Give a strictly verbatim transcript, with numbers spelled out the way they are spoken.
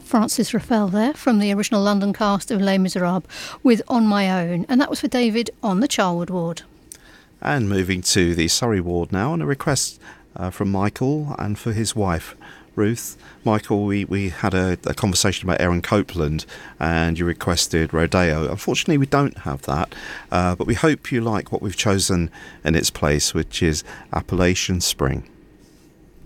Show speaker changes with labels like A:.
A: Francis Raffel there from the original London cast of Les Miserables with On My Own, and that was for David on the Charwood ward.
B: And moving to the Surrey ward now, and a request uh, from Michael and for his wife Ruth. Michael, we, we had a, a conversation about Aaron Copeland and you requested Rodeo. Unfortunately, we don't have that, uh, but we hope you like what we've chosen in its place, which is Appalachian Spring.